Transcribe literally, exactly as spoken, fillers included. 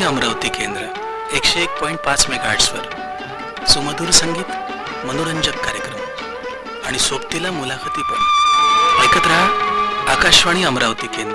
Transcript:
अमरावती केंद्र एकशे एक पॉईंट पाच मेगाहर्ट्झवर सुमधुर संगीत, मनोरंजक कार्यक्रम आणि सोबतीला मुलाखती पण ऐकत रहा आकाशवाणी अमरावती केंद्र.